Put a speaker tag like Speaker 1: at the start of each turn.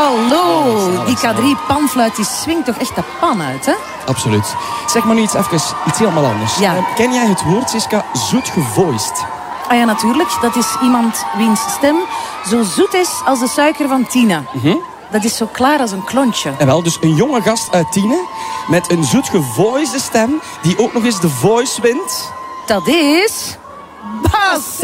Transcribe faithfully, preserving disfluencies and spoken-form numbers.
Speaker 1: Hallo, die K drie panfluit die swingt toch echt de pan uit, hè?
Speaker 2: Absoluut. Zeg maar nu iets, even, iets helemaal anders.
Speaker 1: Ja.
Speaker 2: Uh, ken jij het woord, Siska, zoet gevoiced?
Speaker 1: Ah ja, natuurlijk. Dat is iemand wiens stem zo zoet is als de suiker van Tina.
Speaker 2: Mm-hmm.
Speaker 1: Dat is zo klaar als een klontje.
Speaker 2: En wel, dus een jonge gast uit Tiene met een zoet gevoicede stem die ook nog eens de voice wint.
Speaker 1: Dat is... Bas